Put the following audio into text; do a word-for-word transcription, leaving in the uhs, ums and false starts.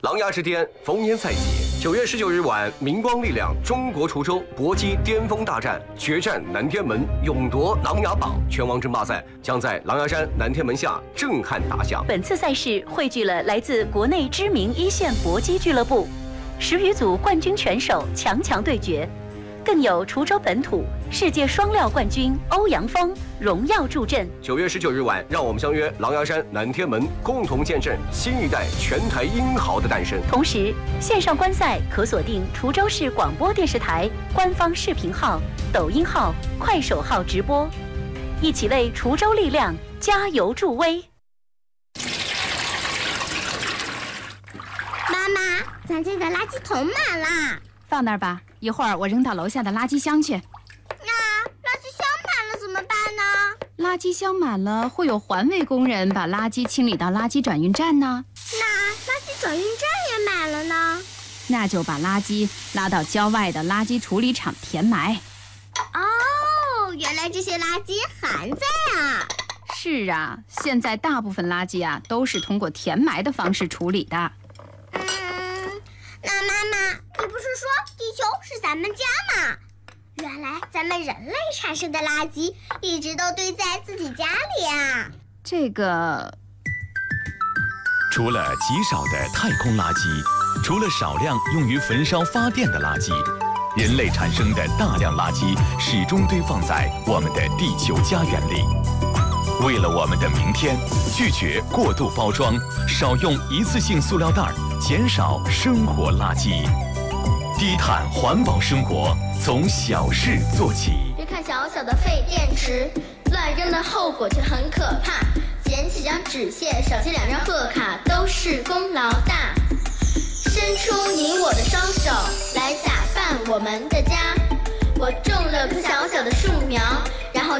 琅琊之巅逢年赛季，九月十九日晚，明光力量中国滁州搏击巅峰大战，决战南天门，勇夺琅琊榜。拳王争霸赛将在琅琊山南天门下震撼打响。 本次赛事汇聚了来自国内知名一线搏击俱乐部十余组冠军拳手强强对决，更有滁州本土世界双料冠军欧阳锋荣耀助阵。 九月十九日晚，让我们相约琅琊山南天门，共同见证新一代拳台英豪的诞生。 同时，线上观赛可锁定滁州市广播电视台官方视频号、抖音号、快手号直播，一起为滁州力量加油助威。 妈妈，咱家的垃圾桶满啦， 放那儿吧，一会儿我扔到楼下的垃圾箱去。 那垃圾箱满了怎么办呢？ 垃圾箱满了，会有环卫工人把垃圾清理到垃圾转运站呢。 那垃圾转运站也满了呢？ 那就把垃圾拉到郊外的垃圾处理厂填埋。 哦，原来这些垃圾还在啊！ 是啊，现在大部分垃圾啊都是通过填埋的方式处理的。 嗯，那妈妈，你不是说地球是咱们家吗？原来咱们人类产生的垃圾一直都堆在自己家里啊。 这个， 除了极少的太空垃圾，除了少量用于焚烧发电的垃圾，人类产生的大量垃圾始终堆放在我们的地球家园里。为了我们的明天，拒绝过度包装，少用一次性塑料袋，减少生活垃圾。低碳环保生活从小事做起。 别看小小的废电池，乱扔的后果却很可怕。捡起张纸屑，少写两张贺卡，都是功劳大。伸出你我的双手，来打扮我们的家。我种了棵小小的树苗，